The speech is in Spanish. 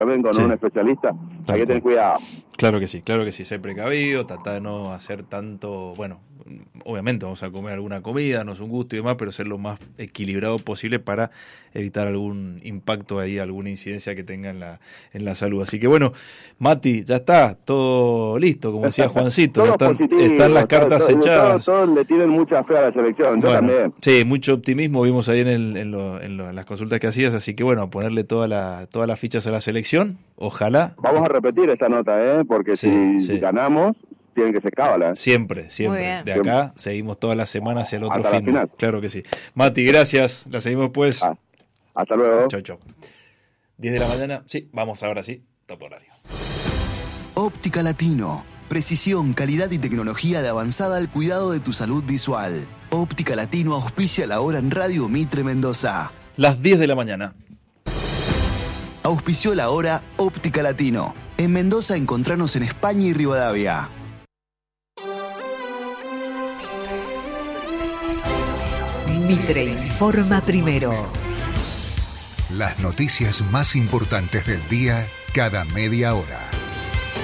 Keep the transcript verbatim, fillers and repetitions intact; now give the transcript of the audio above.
también con sí. un especialista, hay que tener cuidado. Claro que sí, claro que sí, ser precavido, tratar de no hacer tanto, bueno, obviamente vamos a comer alguna comida, no es un gusto y demás, pero ser lo más equilibrado posible para evitar algún impacto ahí, alguna incidencia que tenga en la, en la salud. Así que bueno, Mati, ya está, todo listo, como decía Juancito, ya están, están las cartas todo, echadas. Todos todo le tienen mucha fe a la selección, yo bueno, también. Sí, mucho optimismo vimos ahí en, el, en, lo, en, lo, en las consultas que hacías, así que bueno, a ponerle toda la, todas las fichas a la selección, ojalá. Vamos a repetir esta nota, ¿eh? Porque sí, si sí. ganamos, tienen que ser cábala. Siempre, siempre. De acá siempre. Seguimos todas las semanas hacia el otro fin. Final. Claro que sí. Mati, gracias. La seguimos pues. Ah, hasta luego. Chau, chau. diez de la mañana. Sí, vamos ahora sí. Top horario. Óptica Latino. Precisión, calidad y tecnología de avanzada al cuidado de tu salud visual. Óptica Latino auspicia la hora en Radio Mitre Mendoza. Las diez de la mañana. Auspició la hora Óptica Latino. En Mendoza encontranos en España y Rivadavia. Mitre informa primero. Las noticias más importantes del día cada media hora.